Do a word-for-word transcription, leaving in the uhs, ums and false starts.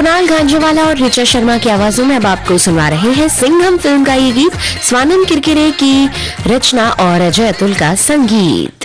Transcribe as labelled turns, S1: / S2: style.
S1: कुणाल गांजेवाला और ऋचा शर्मा की आवाजों में अब आपको सुनवा रहे हैं सिंघम फिल्म का ये गीत। स्वानंद किरकिरे की रचना और अजय अतुल का संगीत।